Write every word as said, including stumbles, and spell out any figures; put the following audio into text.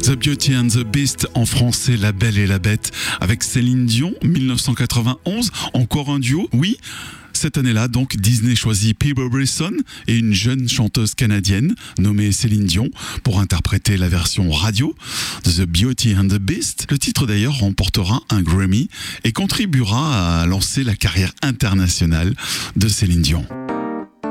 The Beauty and the Beast, en français La Belle et la Bête, avec Céline Dion, mille neuf cent quatre-vingt-onze, encore un duo, oui. Cette année-là, donc, Disney choisit Phoebe Brisson et une jeune chanteuse canadienne nommée Céline Dion pour interpréter la version radio de The Beauty and the Beast. Le titre d'ailleurs remportera un Grammy et contribuera à lancer la carrière internationale de Céline Dion.